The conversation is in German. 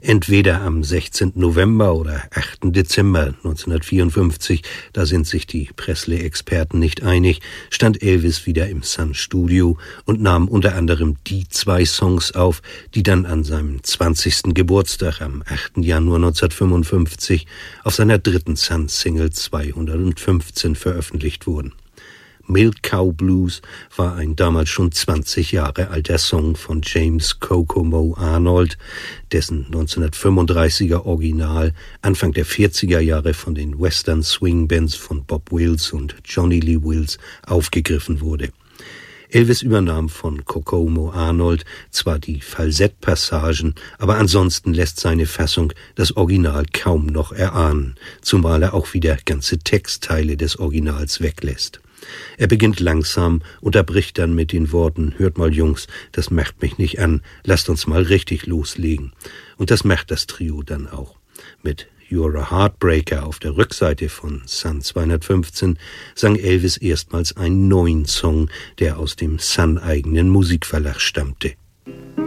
Entweder am 16. November oder 8. Dezember 1954, da sind sich die Presley-Experten nicht einig, stand Elvis wieder im Sun-Studio und nahm unter anderem die 2 Songs auf, die dann an seinem 20. Geburtstag am 8. Januar 1955 auf seiner 3. Sun-Single 215 veröffentlicht wurden. Milk Cow Blues war ein damals schon 20 Jahre alter Song von James Kokomo Arnold, dessen 1935er Original Anfang der 40er Jahre von den Western Swing Bands von Bob Wills und Johnny Lee Wills aufgegriffen wurde. Elvis übernahm von Kokomo Arnold zwar die Falsettpassagen, aber ansonsten lässt seine Fassung das Original kaum noch erahnen, zumal er auch wieder ganze Textteile des Originals weglässt. Er beginnt langsam, unterbricht dann mit den Worten: Hört mal Jungs, das macht mich nicht an, lasst uns mal richtig loslegen. Und das macht das Trio dann auch. Mit You're a Heartbreaker auf der Rückseite von Sun 215 sang Elvis erstmals einen neuen Song, der aus dem Sun-eigenen Musikverlag stammte.